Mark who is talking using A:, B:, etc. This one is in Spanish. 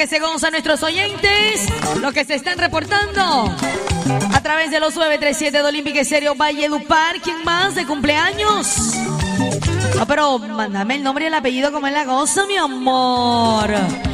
A: que se gozan nuestros oyentes, los que se están reportando a través de los 937 de Olímpica Estéreo Valledupar. ¿Quién más de cumpleaños? No, pero mándame el nombre y el apellido como es la cosa, mi amor.